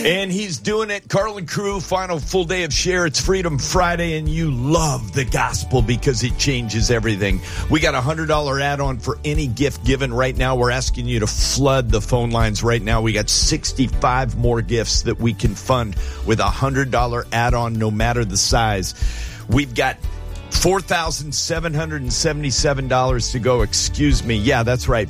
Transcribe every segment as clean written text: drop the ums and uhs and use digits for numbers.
And he's doing it. Carlin Crew, final full day of Share. It's Freedom Friday, and you love the gospel because it changes everything. We got a $100 add-on for any gift given right now. We're asking you to flood the phone lines right now. We got 65 more gifts that we can fund with a $100 add-on, no matter the size. We've got $4,777 to go. Excuse me. Yeah, that's right.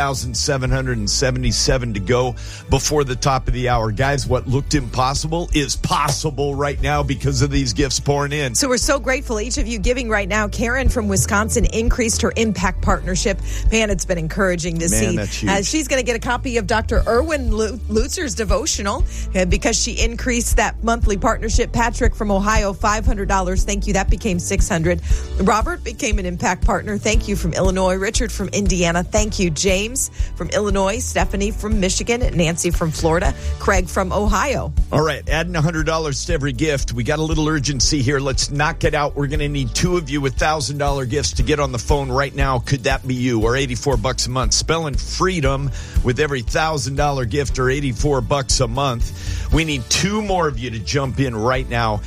$4,777 to go before the top of the hour. Guys, what looked impossible is possible right now because of these gifts pouring in. So we're so grateful, each of you giving right now. Karen from Wisconsin increased her Impact Partnership. Man, it's been encouraging to see. That's huge. She's going to get a copy of Dr. Erwin Lutzer's devotional because she increased that monthly partnership. Patrick from Ohio, $500. Thank you. That became $600. Robert became an Impact Partner. Thank you from Illinois. Richard from Indiana. Thank you. James from Illinois. Stephanie from Michigan. Nancy from Florida. Craig from Ohio. All right, adding $100 to every gift. We got a little urgency here. Let's knock it out. We're going to need two of you with $1,000 gifts to get on the phone right now. Could that be you? Or $84 a month. Spelling freedom with every $1,000 gift or $84 a month. We need two more of you to jump in right now.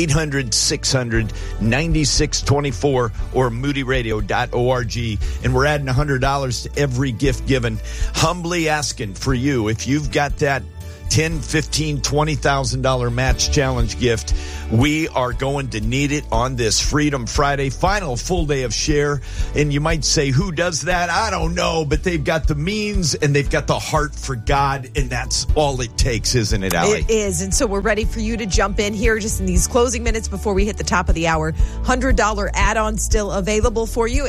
800-600-9624 or moodyradio.org. And we're adding $100 to every gift given. Humbly asking for you, if you've got that $10,000, $15,000, $20,000 match challenge gift, we are going to need it on this Freedom Friday, final full day of Share. And you might say, who does that? I don't know, but they've got the means and they've got the heart for God, and that's all it takes, isn't it, Allie? It is, and so we're ready for you to jump in here just in these closing minutes before we hit the top of the hour. $100 add-on still available for you,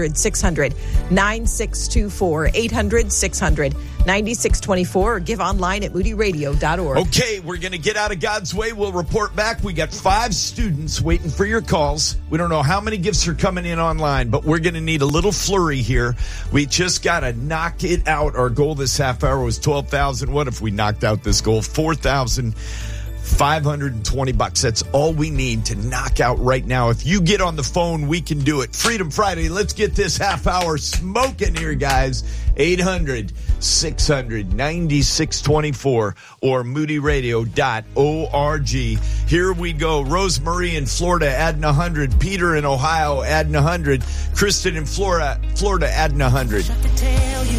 800-600-9624, 800-600-9624, or give online at moodyradio.org. Okay, we're going to get out of God's way. We'll report back. We got 5 students waiting for your calls. We don't know how many gifts are coming in online, but we're going to need a little flurry here. We just got to knock it out. Our goal this half hour was $12,000. What if we knocked out this goal? $4,520. That's all we need to knock out right now. If you get on the phone, we can do it. Freedom Friday. Let's get this half hour smoking here, guys. 800-600-9624 or moodyradio.org. Here we go. Rosemarie in Florida adding 100. Peter in Ohio adding 100. Kristen in Florida adding 100.